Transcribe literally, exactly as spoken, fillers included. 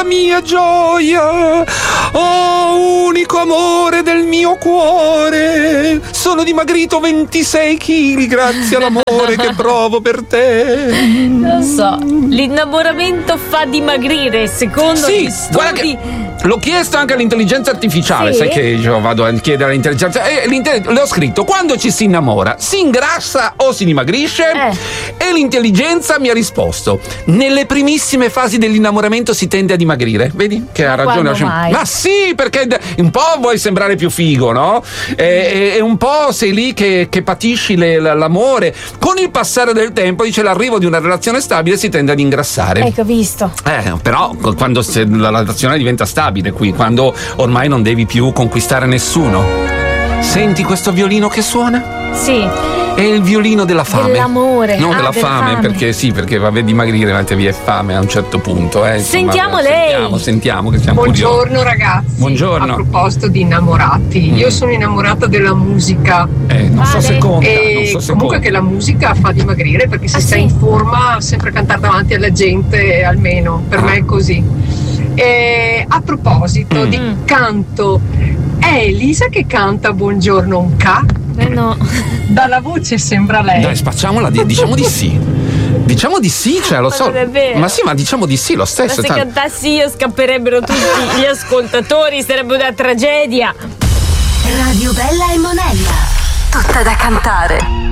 la mia gioia, oh unico amore del mio cuore, sono dimagrito ventisei chili grazie all'amore che provo per te. Lo so, l'innamoramento fa dimagrire secondo sì, gli studi. Guarda che l'ho chiesto anche all'intelligenza artificiale, sì? Sai che io vado a chiedere all'intelligenza e le ho scritto: quando ci si innamora si ingrassa o si dimagrisce? Eh. E l'intelligenza mi ha risposto: nelle primissime fasi dell'innamoramento si tende a dimagrire. Vedi che ha ragione. Quando mai? Ma sì, perché un po' vuoi sembrare più figo, no? E, e, e un po' sei lì che, che patisci le, l'amore. Con il passare del tempo, dice, l'arrivo di una relazione stabile si tende ad ingrassare. Ecco, visto. Eh, però quando se la relazione diventa stabile, qui, quando ormai non devi più conquistare nessuno. Senti questo violino che suona? Sì. È il violino della fame. Dell'amore. Non ah, della della fame, fame, perché sì, perché va a dimagrire, ma te vi è fame a un certo punto. Eh, insomma, Sentiamo eh, lei. Sentiamo, sentiamo che siamo Buongiorno curiosi. ragazzi. Buongiorno. A proposito di innamorati, Mm. io sono innamorata della musica. Eh, non so Vale. se conta, non E so se comunque conta. che la musica fa dimagrire, perché se Ah, stai sì? in forma sempre cantare davanti alla gente, almeno per Ah. me è così. E a proposito Mm. di canto, è Elisa che canta Buongiorno un ca? Eh no. Dalla voce sembra lei. Dai, spacciamola, di- diciamo di sì. Diciamo di sì, cioè lo Ma so. non è vero. Ma sì, ma diciamo di sì lo Ma stesso. se tanto- cantassi io scapperebbero tutti gli ascoltatori, sarebbe una tragedia. Radio Bella e Monella. Tutta da cantare.